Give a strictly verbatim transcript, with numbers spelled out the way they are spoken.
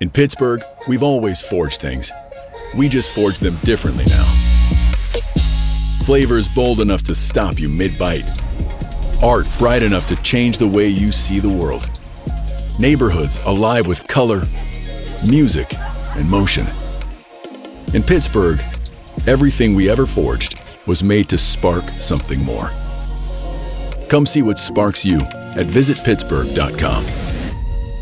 In Pittsburgh, we've always forged things. We just forge them differently now. Flavors bold enough to stop you mid-bite. Art bright enough to change the way you see the world. Neighborhoods alive with color, music, and motion. In Pittsburgh, everything we ever forged was made to spark something more. Come see what sparks you at visit pittsburgh dot com.